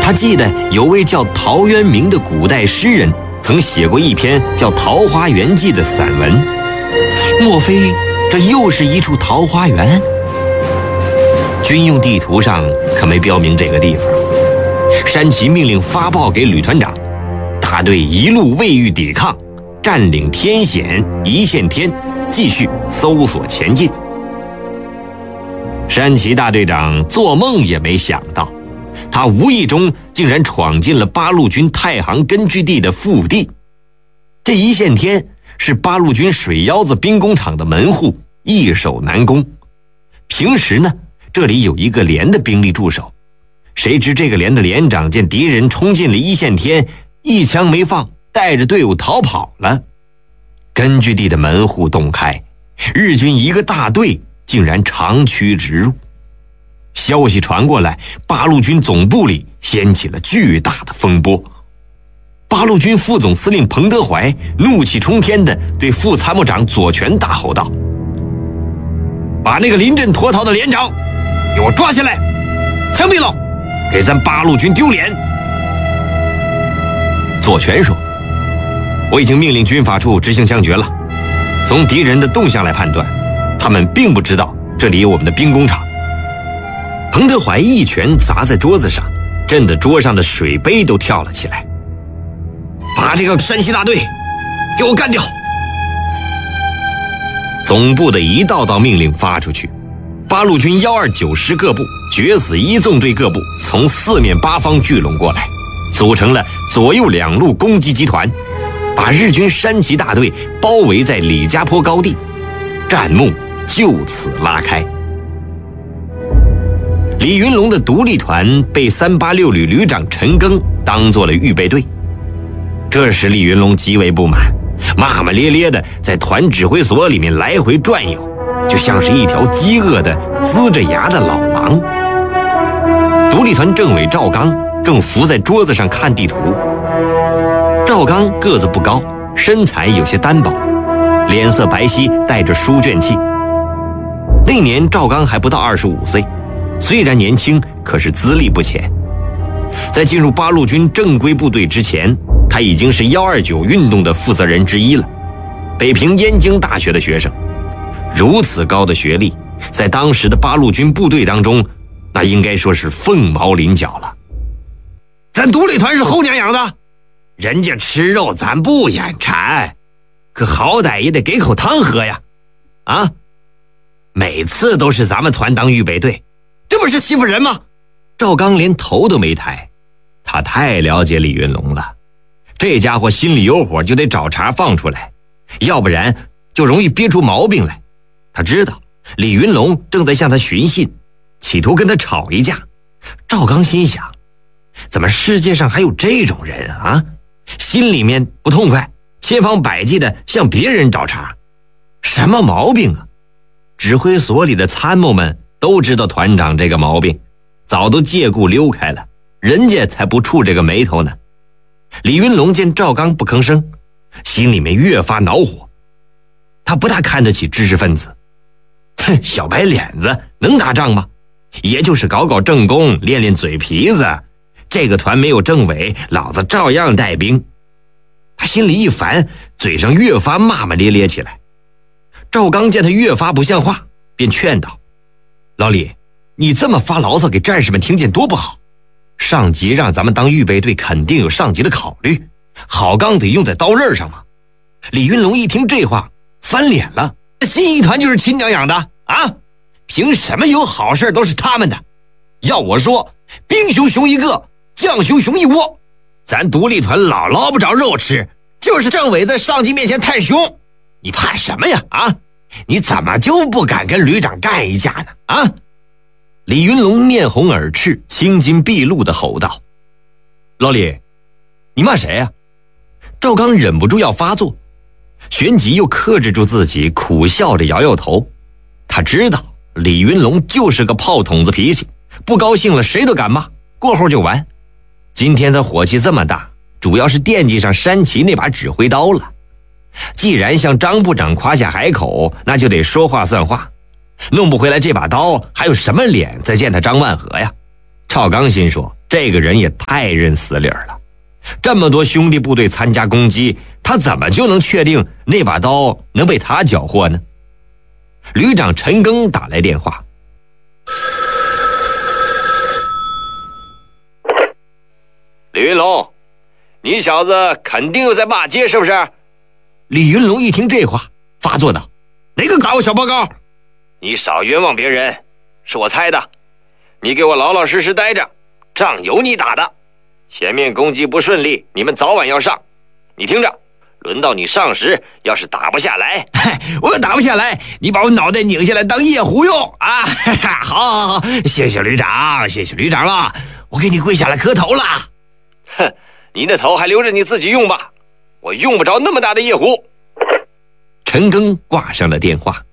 他记得有位叫陶渊明的古代诗人曾写过一篇叫《桃花源记》的散文，莫非这又是一处桃花源？军用地图上可没标明这个地方。山崎命令发报给旅团长，大队一路未遇抵抗，占领天险、一线天，继续搜索前进。山崎大队长做梦也没想到，他无意中竟然闯进了八路军太行根据地的腹地。这一线天是八路军水腰子兵工厂的门户，易守难攻。平时呢，这里有一个连的兵力驻守，谁知这个连的连长见敌人冲进了一线天，一枪没放，带着队伍逃跑了。根据地的门户洞开，日军一个大队竟然长驱直入。消息传过来，八路军总部里掀起了巨大的风波。八路军副总司令彭德怀怒气冲天地对副参谋长左权大吼道：“把那个临阵脱逃的连长给我抓下来，枪毙了，给咱八路军丢脸！”左权说：“我已经命令军法处执行枪决了。从敌人的动向来判断，他们并不知道这里有我们的兵工厂。”彭德怀一拳砸在桌子上，震得桌上的水杯都跳了起来。把这个山西大队给我干掉！总部的一道道命令发出去，八路军129师各部、决死一纵队各部从四面八方聚拢过来，组成了左右两路攻击集团，把日军山崎大队包围在李家坡高地，战幕就此拉开。李云龙的独立团被386旅旅长陈赓当作了预备队，这时李云龙极为不满，骂骂咧咧的在团指挥所里面来回转悠，就像是一条饥饿的呲着牙的老狼。独立团政委赵刚正伏在桌子上看地图。赵刚个子不高，身材有些单薄，脸色白皙，带着书卷气。那年赵刚还不到25岁，虽然年轻，可是资历不浅。在进入八路军正规部队之前，他已经是129运动的负责人之一了，北平燕京大学的学生。如此高的学历，在当时的八路军部队当中，那应该说是凤毛麟角了。咱独立团是后娘养的，人家吃肉咱不眼馋，可好歹也得给口汤喝呀！啊，每次都是咱们团当预备队，这不是欺负人吗？赵刚连头都没抬，他太了解李云龙了，这家伙心里有火就得找茬放出来，要不然就容易憋出毛病来。他知道李云龙正在向他寻衅，企图跟他吵一架。赵刚心想，怎么世界上还有这种人啊？心里面不痛快，千方百计的向别人找茬，什么毛病啊？指挥所里的参谋们都知道团长这个毛病，早都借故溜开了，人家才不触这个眉头呢。李云龙见赵刚不吭声，心里面越发恼火。他不大看得起知识分子，哼，小白脸子能打仗吗？也就是搞搞政工，练练嘴皮子，这个团没有政委，老子照样带兵。他心里一烦，嘴上越发骂骂咧咧起来。赵刚见他越发不像话，便劝道：“老李，你这么发牢骚给战士们听见多不好，上级让咱们当预备队，肯定有上级的考虑，好钢得用在刀刃上嘛。”李云龙一听这话，翻脸了，新一团就是亲娘养的啊，凭什么有好事都是他们的？要我说，兵熊熊一个，将熊熊一窝，咱独立团老捞不着肉吃，就是政委在上级面前太凶，你怕什么呀？啊，你怎么就不敢跟旅长干一架呢？啊！李云龙面红耳赤，青筋毕露地吼道：“老李，你骂谁呀？”赵刚忍不住要发作，旋即又克制住自己，苦笑着摇摇头。他知道李云龙就是个炮筒子脾气，不高兴了谁都敢骂，过后就完。今天他火气这么大，主要是惦记上山崎那把指挥刀了。既然向张部长夸下海口，那就得说话算话，弄不回来这把刀，还有什么脸再见他张万和呀？赵刚心说， 这个人也太认死理了。这么多兄弟部队参加攻击，他怎么就能确定那把刀能被他缴获呢？旅长陈赓打来电话。 李云龙，你小子肯定又在骂街是不是？ 李云龙一听这话，发作道：哪个打我小报告？ 你少冤枉别人，是我猜的。你给我老老实实待着，仗由你打的。前面攻击不顺利，你们早晚要上。你听着，轮到你上时，要是打不下来， 我要打不下来，你把我脑袋拧下来当夜壶用啊！好，谢谢旅长，谢谢旅长了，我给你跪下来磕头了。 哼，你的头还留着你自己用吧，我用不着那么大的夜壶。 陈赓挂上了电话。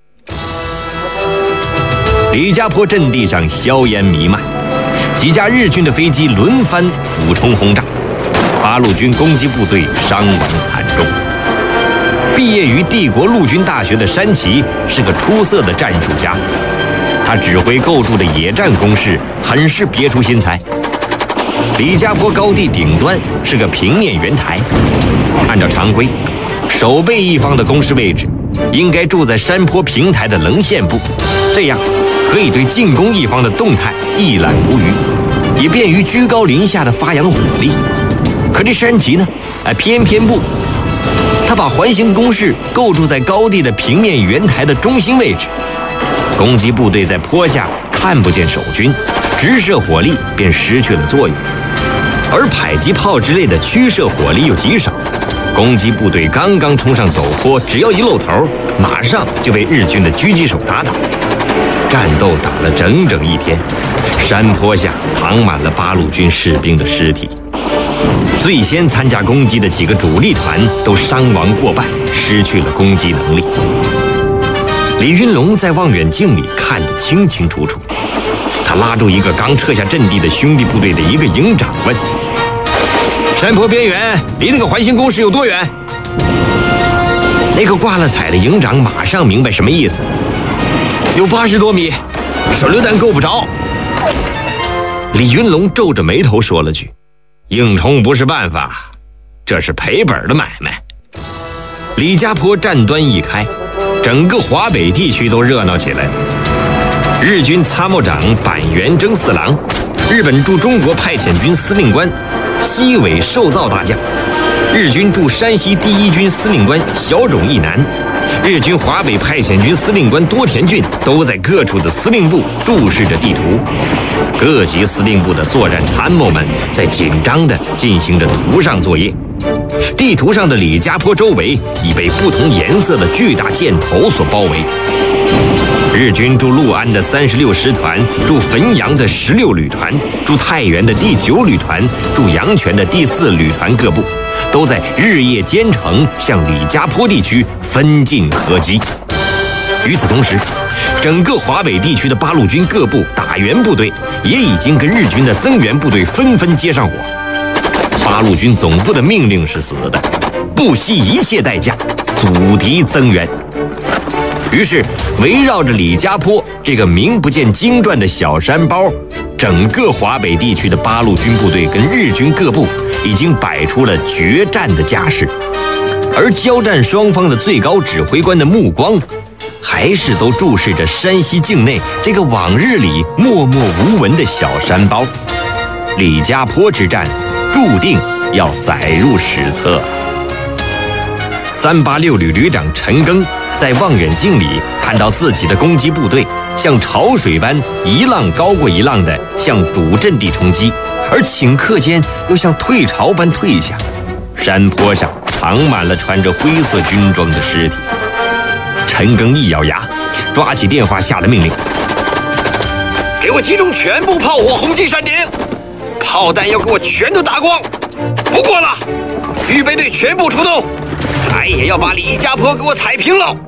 李家坡阵地上硝烟弥漫，几架日军的飞机轮番俯冲轰炸，八路军攻击部队伤亡惨重。毕业于帝国陆军大学的山崎是个出色的战术家，他指挥构筑的野战工事很是别出心裁。李家坡高地顶端是个平面圆台，按照常规，守备一方的工事位置应该住在山坡平台的棱线部，这样可以对进攻一方的动态一览无余，也便于居高临下的发扬火力。可这山崎呢，偏偏不，他把环形工事构筑在高地的平面圆台的中心位置，攻击部队在坡下看不见守军，直射火力便失去了作用，而迫击炮之类的驱射火力又极少，攻击部队刚刚冲上陡坡，只要一露头，马上就被日军的狙击手打倒。战斗打了整整一天，山坡下躺满了八路军士兵的尸体。最先参加攻击的几个主力团都伤亡过半，失去了攻击能力。李云龙在望远镜里看得清清楚楚，他拉住一个刚撤下阵地的兄弟部队的一个营长问：山坡边缘离那个环形工事有多远？那个挂了彩的营长马上明白什么意思，有80多米，手榴弹够不着。李云龙皱着眉头说了句：硬冲不是办法，这是赔本的买卖。李家坡战端一开，整个华北地区都热闹起来了。日军参谋长板垣征四郎，日本驻中国派遣军司令官西尾寿造大将，日军驻山西第一军司令官小冢义男，日军华北派遣军司令官多田骏都在各处的司令部注视着地图。各级司令部的作战参谋们在紧张地进行着图上作业。地图上的李家坡周围已被不同颜色的巨大箭头所包围。日军驻六安的36师团、驻汾阳的16旅团、驻太原的第9旅团、驻阳泉的第4旅团各部，都在日夜兼程向李家坡地区分进合击。与此同时，整个华北地区的八路军各部打援部队也已经跟日军的增援部队纷纷接上火。八路军总部的命令是死的，不惜一切代价阻敌增援。于是围绕着李家坡这个名不见经传的小山包，整个华北地区的八路军部队跟日军各部已经摆出了决战的架势，而交战双方的最高指挥官的目光还是都注视着山西境内这个往日里默默无闻的小山包。李家坡之战注定要载入史册。386旅旅长陈赓在望远镜里看到自己的攻击部队像潮水般一浪高过一浪地向主阵地冲击，而顷刻间又像退潮般退下。山坡上躺满了穿着灰色军装的尸体。陈赓一咬牙，抓起电话下了命令： 给我集中全部炮火轰击山顶，炮弹要给我全都打光，不过了，预备队全部出动，踩也要把李家坡给我踩平了。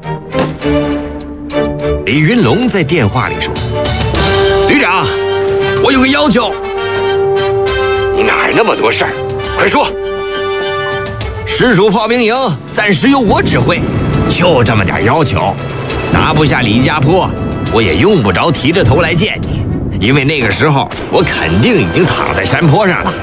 李云龙在电话里说：旅长，我有个要求。 你哪儿那么多事儿？快说。 实属炮兵营暂时由我指挥，就这么点要求，拿不下李家坡，我也用不着提着头来见你， 因为那个时候我肯定已经躺在山坡上了。